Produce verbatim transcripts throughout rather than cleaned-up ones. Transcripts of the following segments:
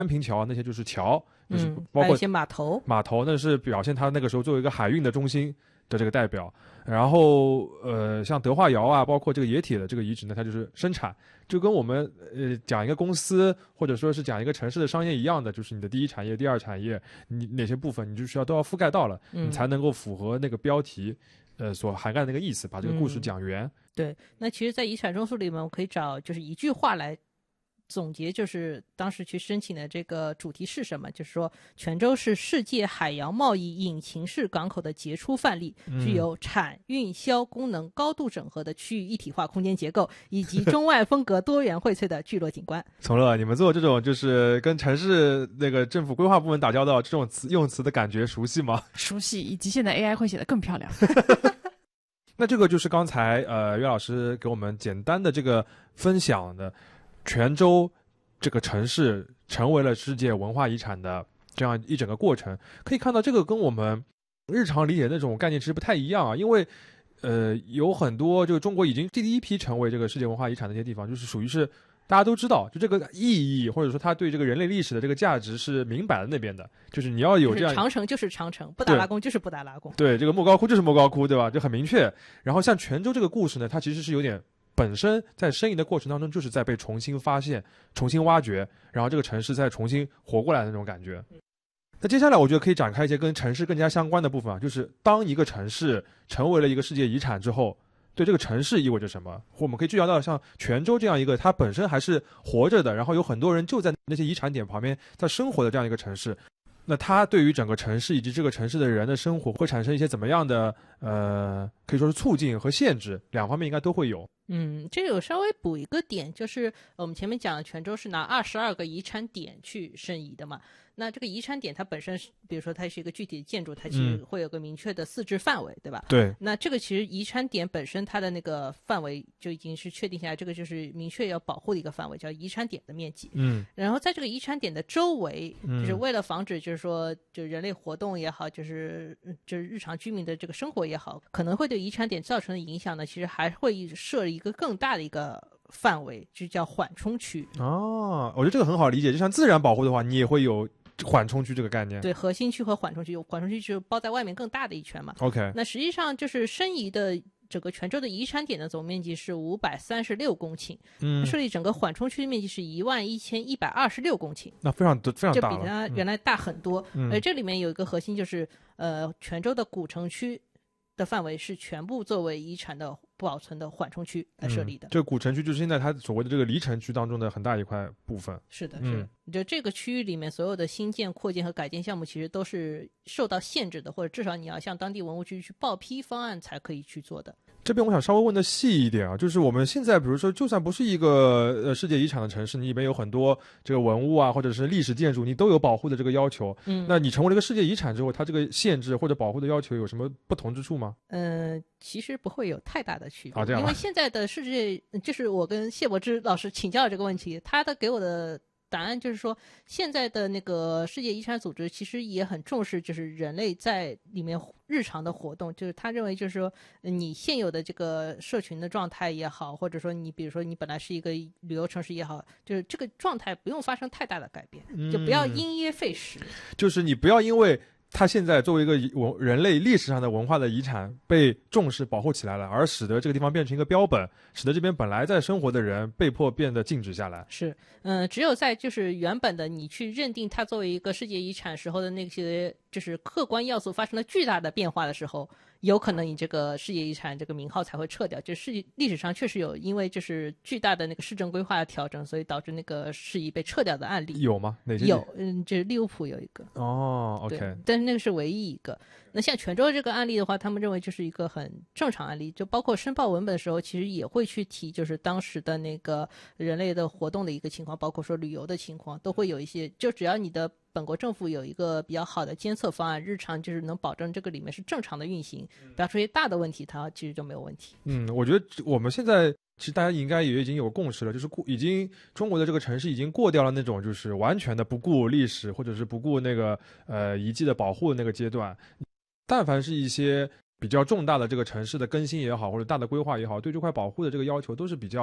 安平桥那些就是桥，就是嗯， 包括还有一些码头， 码头那是表现它那个时候作为一个海运的中心的这个代表。然后呃，像德化窑啊，包括这个冶铁的这个遗址呢，它就是生产，就跟我们呃讲一个公司或者说是讲一个城市的商业一样的，就是你的第一产业、第二产业，你哪些部分你就需要都要覆盖到了， 嗯、 你才能够符合那个标题呃所涵盖的那个意思，把这个故事讲圆。嗯、 对，那其实，在遗产中枢里面，我可以找就是一句话来总结，就是当时去申请的这个主题是什么，就是说泉州是世界海洋贸易引擎式港口的杰出范例，具有产运销功能高度整合的区域一体化空间结构，以及中外风格多元荟萃的聚落景观。 从乐，你们做这种就是跟城市那个政府规划部门打交道，这种词用词的感觉熟悉吗？ 熟悉，以及现在 A I 会写得更漂亮。 那这个就是刚才呃岳老师给我们简单的这个分享的泉州这个城市成为了世界文化遗产的这样一整个过程。可以看到这个跟我们日常理解的那种概念其实不太一样啊，因为呃有很多就中国已经第一批成为这个世界文化遗产的一些地方，就是属于是大家都知道，就这个意义或者说它对这个人类历史的这个价值是明摆在那边的，就是你要有这样， 长城就是长城，布达拉宫就是布达拉宫， 对，这个莫高窟就是莫高窟，对吧？就很明确。然后像泉州这个故事呢，它其实是有点本身在申遗的过程当中就是在被重新发现、重新挖掘，然后这个城市再重新活过来的那种感觉。那接下来我觉得可以展开一些跟城市更加相关的部分啊，就是当一个城市成为了一个世界遗产之后，对这个城市意味着什么？或我们可以聚焦到像泉州这样一个它本身还是活着的，然后有很多人就在那些遗产点旁边在生活的这样一个城市，那它对于整个城市以及这个城市的人的生活会产生一些怎么样的呃，可以说是促进和限制，两方面应该都会有。 嗯，这个有稍微补一个点，就是我们前面讲的泉州是拿二十二个遗产点去申遗的嘛。那这个遗产点它本身是，比如说它是一个具体的建筑，它其实会有个明确的四至范围，嗯、对吧？ 对。 那这个其实遗产点本身它的那个范围就已经是确定下来，这个就是明确要保护的一个范围，叫遗产点的面积。 嗯。 然后在这个遗产点的周围，就是为了防止就是说就人类活动也好，就是就是日常居民的这个生活也好，可能会对遗产点造成的影响呢，其实还会设一个更大的一个范围，就叫缓冲区。 哦，我觉得这个很好理解，就像自然保护的话，你也会有缓冲区这个概念。 对，核心区和缓冲区，缓冲区就是包在外面更大的一圈嘛。 OK， 那实际上就是申遗的整个泉州的遗产点的总面积是五百三十六公顷，嗯，设立整个缓冲区的面积是一万一千一百二十六公顷， 那非常非常大了， 这比它原来大很多。 嗯、 而这里面有一个核心就是，呃，泉州的古城区的范围是全部作为遗产的保存的缓冲区来设立的。 嗯、这个古城区就是现在它所谓的这个离城区当中的很大一块部分。 是的，是的。嗯、就这个区域里面所有的新建、扩建和改建项目，其实都是受到限制的，或者至少你要向当地文物局去报批方案才可以去做的。 这边我想稍微问的细一点啊，就是我们现在比如说就算不是一个呃世界遗产的城市，你里面有很多这个文物啊或者是历史建筑，你都有保护的这个要求，嗯，那你成为了一个世界遗产之后，它这个限制或者保护的要求有什么不同之处吗？ 嗯、呃，其实不会有太大的区别， 啊，这样， 因为现在的世界就是我跟谢柏芝老师请教这个问题，他的给我的答案就是说，现在的那个世界遗产组织其实也很重视，就是人类在里面日常的活动，就是他认为就是说，你现有的这个社群的状态也好，或者说你比如说你本来是一个旅游城市也好，就是这个状态不用发生太大的改变，嗯、就不要因噎废食。 就是你不要因为它现在作为一个文人类历史上的文化的遗产被重视保护起来了，而使得这个地方变成一个标本，使得这边本来在生活的人被迫变得静止下来。 是，嗯、呃，只有在就是原本的你去认定它作为一个世界遗产时候的那些就是客观要素发生了巨大的变化的时候，有可能你这个世界遗产这个名号才会撤掉。就世界历史上确实有因为就是巨大的那个市政规划的调整，所以导致那个事宜被撤掉的案例。 有吗？哪些？ 有，嗯，就是利物浦有一个。 哦 ，OK， 但是那个是唯一一个。那像泉州这个案例的话，他们认为就是一个很正常案例，就包括申报文本的时候，其实也会去提，就是当时的那个人类的活动的一个情况，包括说旅游的情况，都会有一些。就只要你的本国政府有一个比较好的监测方案，日常就是能保证这个里面是正常的运行，不要出现大的问题，它其实就没有问题。 嗯，我觉得我们现在其实大家应该也已经有共识了，就是已经中国的这个城市已经过掉了那种就是完全的不顾历史或者是不顾那个呃遗迹的保护的那个阶段。但凡是一些比较重大的这个城市的更新也好，或者大的规划也好，对这块保护的这个要求都是比较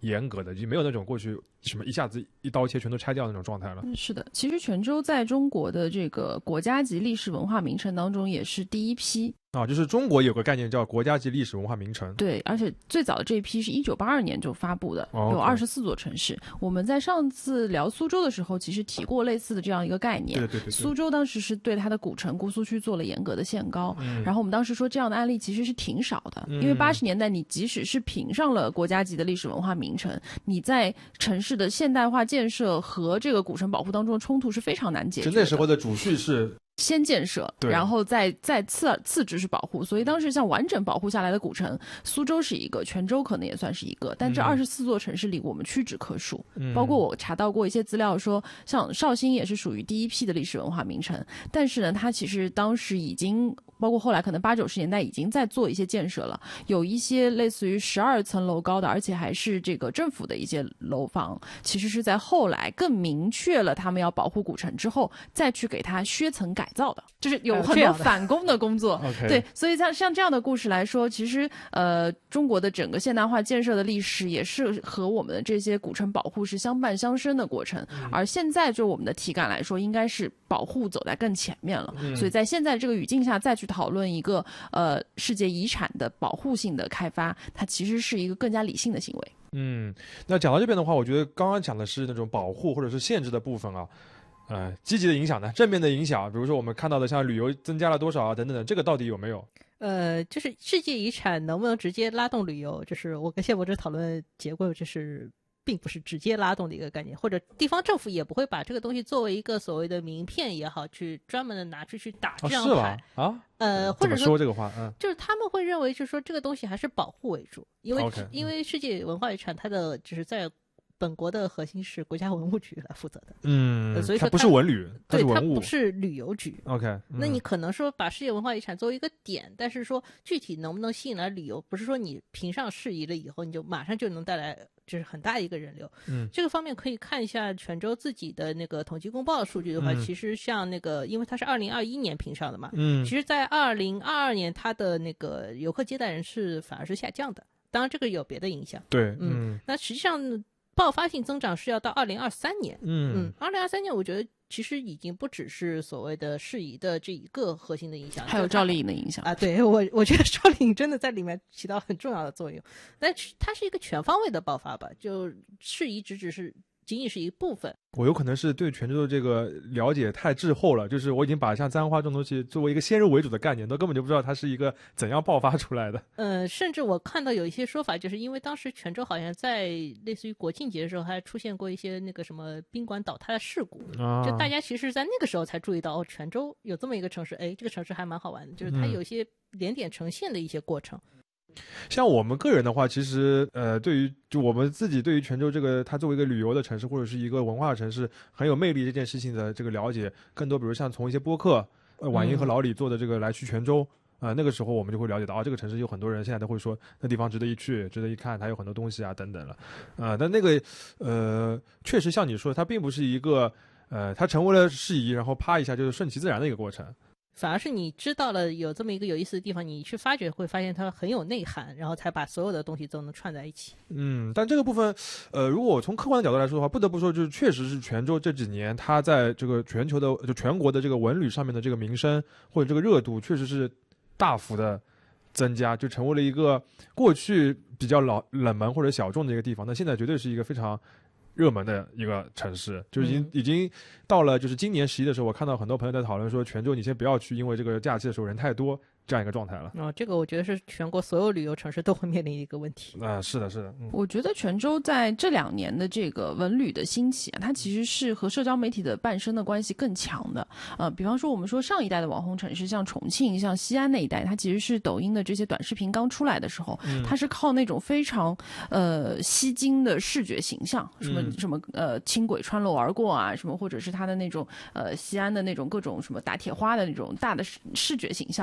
严格的，已经没有那种过去什么一下子一刀切全都拆掉那种状态了。 是的，其实泉州在中国的这个国家级历史文化名城当中也是第一批啊，就是中国有个概念叫国家级历史文化名城。 对，而且最早的这一批是一九八二年就发布的， 哦、 有二十四座城市。我们在上次聊苏州的时候，其实提过类似的这样一个概念。 对对 对, 对。 苏州当时是对它的古城姑苏区做了严格的限高， 嗯、 然后我们当时说这样的案例其实是挺少的， 嗯、 因为八十年代你即使是评上了国家级的历史文化名城，你在城市的现代化建设和这个古城保护当中的冲突是非常难解决的。 那时候的主序是先建设，然后再再次次之是保护，所以当时像完整保护下来的古城，苏州是一个，泉州可能也算是一个，但这二十四座城市里我们屈指可数。嗯、包括我查到过一些资料说，像绍兴也是属于第一批的历史文化名城，但是呢，它其实当时已经，包括后来可能八九十年代已经在做一些建设了，有一些类似于十二层楼高的，而且还是这个政府的一些楼房，其实是在后来更明确了他们要保护古城之后，再去给它削层改造的，就是有很多反攻的工作。 呃、 对，所以像像这样的故事来说，其实呃，中国的整个现代化建设的历史也是和我们的这些古城保护是相伴相生的过程。嗯、而现在就我们的体感来说，应该是保护走在更前面了。嗯、所以在现在这个语境下再去讨论一个呃世界遗产的保护性的开发，它其实是一个更加理性的行为。 嗯，那讲到这边的话，我觉得刚刚讲的是那种保护或者是限制的部分啊。呃，积极的影响呢，正面的影响，比如说我们看到的像旅游增加了多少啊，等等的，这个到底有没有？ 呃，就是世界遗产能不能直接拉动旅游？就是我跟谢博士讨论结果，就是并不是直接拉动的一个概念，或者地方政府也不会把这个东西作为一个所谓的名片也好，去专门的拿出去打这样牌、 哦、啊。 呃，或者说这个话，嗯， 就是他们会认为，就是说这个东西还是保护为主，因为、 okay, 因为世界文化遗产它的就是在本国的核心是国家文物局来负责的， 嗯， 呃、所以说它不是文旅，它是文物， 对，它不是旅游局。 OK，、嗯、 那你可能说把世界文化遗产作为一个点，但是说具体能不能吸引来旅游，不是说你评上事宜了以后，你就马上就能带来就是很大一个人流。 嗯， 这个方面可以看一下泉州自己的那个统计公报的数据的话， 嗯、 其实像那个，因为它是二零二一年评上的嘛， 嗯， 其实在二零二二年它的那个游客接待人次反而是下降的，当然这个有别的影响。 对， 嗯， 嗯那实际上爆发性增长是要到二零二三年。 嗯嗯，二零二三年我觉得其实已经不只是所谓的适宜的这一个核心的影响， 还有赵丽颖的影响啊。对，我我觉得赵丽颖真的在里面起到很重要的作用，但它是一个全方位的爆发吧，就适宜只只是仅仅是一部分。 我有可能是对泉州的这个了解太滞后了，就是我已经把像簪花这种东西作为一个先入为主的概念，都根本就不知道它是一个怎样爆发出来的。 呃，甚至我看到有一些说法，就是因为当时泉州好像在类似于国庆节的时候，还出现过一些那个什么宾馆倒塌的事故， 啊、 就大家其实在那个时候才注意到，哦，泉州有这么一个城市，哎，这个城市还蛮好玩的，就是它有一些连点呈现的一些过程。嗯像我们个人的话，其实呃，对于就我们自己对于泉州这个它作为一个旅游的城市或者是一个文化城市很有魅力这件事情的这个了解，更多比如像从一些播客，呃，婉莹和老李做的这个来去泉州，啊、呃，那个时候我们就会了解到啊，这个城市有很多人现在都会说那地方值得一去，值得一看，它有很多东西啊等等了，啊、呃，但那个呃，确实像你说，它并不是一个呃，它成为了事宜，然后啪一下就是顺其自然的一个过程。 反而是你知道了有这么一个有意思的地方，你去发掘会发现它很有内涵，然后才把所有的东西都能串在一起。 嗯，但这个部分，呃，如果我从客观的角度来说的话，不得不说，就是确实是泉州这几年它在这个全球的就全国的这个文旅上面的这个名声或者这个热度，确实是大幅的增加，就成为了一个过去比较老冷门或者小众的一个地方，那现在绝对是一个非常热门的一个城市，就已经、嗯、已经到了，就是今年十一的时候，我看到很多朋友在讨论说，泉州你先不要去，因为这个假期的时候人太多，这样一个状态了。 哦，这个我觉得是全国所有旅游城市都会面临一个问题。 啊、呃，是的，是的、嗯。 我觉得泉州在这两年的这个文旅的兴起啊，它其实是和社交媒体的伴生的关系更强的。呃，比方说我们说上一代的网红城市，像重庆、像西安那一带，它其实是抖音的这些短视频刚出来的时候，嗯、它是靠那种非常呃吸睛的视觉形象，什么、嗯、什么呃轻轨穿楼而过啊，什么或者是它的那种呃西安的那种各种什么打铁花的那种大的视觉形象，嗯、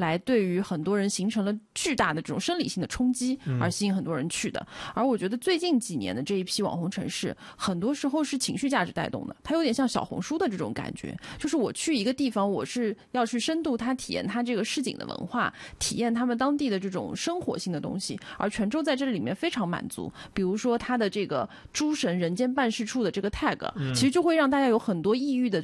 来对于很多人形成了巨大的这种生理性的冲击，而吸引很多人去的。嗯、而我觉得最近几年的这一批网红城市，很多时候是情绪价值带动的，它有点像小红书的这种感觉，就是我去一个地方，我是要去深度它体验它这个市井的文化，体验他们当地的这种生活性的东西，而泉州在这里面非常满足。比如说它的这个诸神人间办事处的这个 tag，、嗯、其实就会让大家有很多异域的